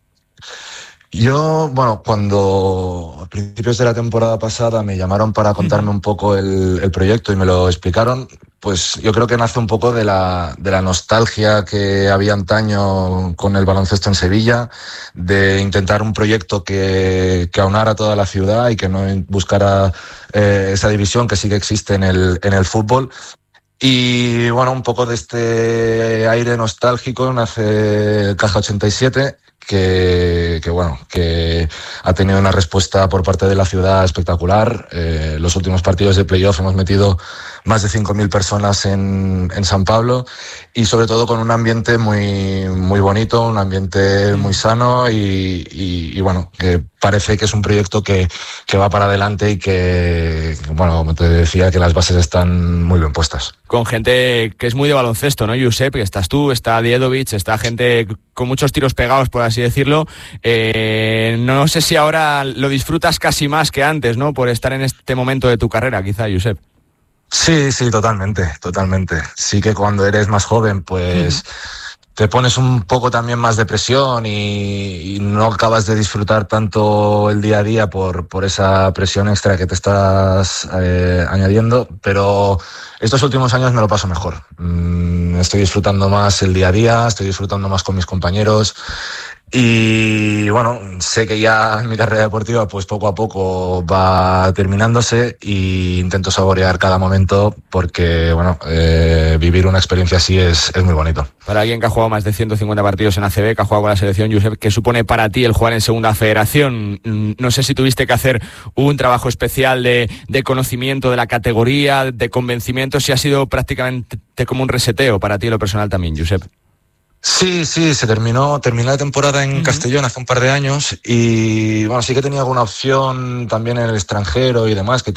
Yo, bueno, cuando a principios de la temporada pasada me llamaron para contarme un poco el, el proyecto y me lo explicaron, pues yo creo que nace un poco de la, de la nostalgia que había antaño con el baloncesto en Sevilla, de intentar un proyecto que, que aunara toda la ciudad y que no buscara eh, esa división que sí que existe en el, en el fútbol. Y bueno, un poco de este aire nostálgico nace Caja ochenta y siete, que, que bueno, que ha tenido una respuesta por parte de la ciudad espectacular. Eh, los últimos partidos de playoff hemos metido más de cinco mil personas en, en San Pablo, y sobre todo con un ambiente muy, muy bonito, un ambiente muy sano, y, y, y bueno, que parece que es un proyecto que, que va para adelante y que, bueno, como te decía, que las bases están muy bien puestas. Con gente que es muy de baloncesto, ¿no, Josep? Que estás tú, está Diedovic, está gente con muchos tiros pegados, por así decirlo. Eh, no sé si ahora lo disfrutas casi más que antes, ¿no? Por estar en este momento de tu carrera, quizá, Josep. Sí, sí, totalmente, totalmente. Sí que cuando eres más joven, pues... Mm. te pones un poco también más de presión y, y no acabas de disfrutar tanto el día a día por, por esa presión extra que te estás eh, añadiendo, pero estos últimos años me lo paso mejor. Mm, estoy disfrutando más el día a día, estoy disfrutando más con mis compañeros. Y bueno, sé que ya mi carrera deportiva pues poco a poco va terminándose e intento saborear cada momento porque bueno, eh, vivir una experiencia así es, es muy bonito. Para alguien que ha jugado más de ciento cincuenta partidos en A C B, que ha jugado con la selección, Josep, ¿qué supone para ti el jugar en Segunda Federación? No sé si tuviste que hacer un trabajo especial de, de conocimiento de la categoría, de convencimiento, si ha sido prácticamente como un reseteo para ti en lo personal también, Josep. Sí, sí, se terminó, terminé la temporada en uh-huh. Castellón hace un par de años y bueno, sí que tenía alguna opción también en el extranjero y demás, que